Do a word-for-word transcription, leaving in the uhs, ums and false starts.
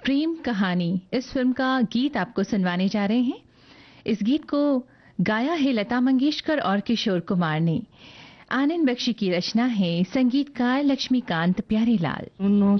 प्रेम कहानी इस फिल्म का गीत आपको सुनवाने जा रहे हैं। इस गीत को गाया है लता मंगेशकर और किशोर कुमार ने। आनंद बख्शी की रचना है, संगीतकार लक्ष्मीकांत प्यारेलाल।